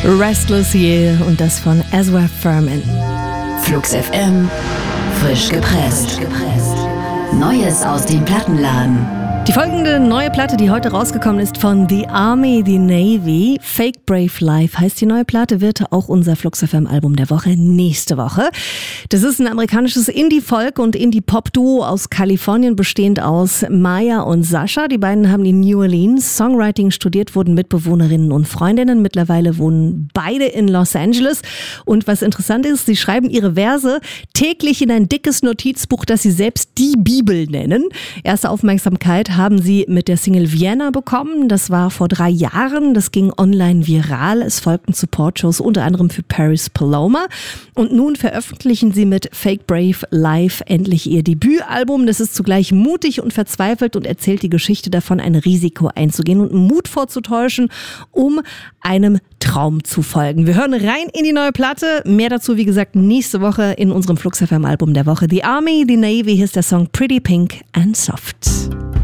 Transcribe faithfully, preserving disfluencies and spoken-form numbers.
Restless Year und das von Ezra Furman. Flux F M, frisch gepresst. Neues aus dem Plattenladen. Die folgende neue Platte, die heute rausgekommen ist von The Army, The Navy, Fake Brave Life heißt die neue Platte, wird auch unser Flux F M Album der Woche nächste Woche. Das ist ein amerikanisches Indie-Folk- und Indie-Pop-Duo aus Kalifornien, bestehend aus Maya und Sascha. Die beiden haben in New Orleans Songwriting studiert, wurden Mitbewohnerinnen und Freundinnen. Mittlerweile wohnen beide in Los Angeles. Und was interessant ist, sie schreiben ihre Verse täglich in ein dickes Notizbuch, das sie selbst die Bibel nennen. Erste Aufmerksamkeit haben sie mit der Single Vienna bekommen. Das war vor drei Jahren. Das ging online viral. Es folgten Support-Shows unter anderem für Paris Paloma. Und nun veröffentlichen sie mit Fake Brave Life endlich ihr Debütalbum. Das ist zugleich mutig und verzweifelt und erzählt die Geschichte davon, ein Risiko einzugehen und Mut vorzutäuschen, um einem Traum zu folgen. Wir hören rein in die neue Platte. Mehr dazu, wie gesagt, nächste Woche in unserem Flux F M Album der Woche. The Army, The Navy, hier ist der Song Pretty Pink and Soft.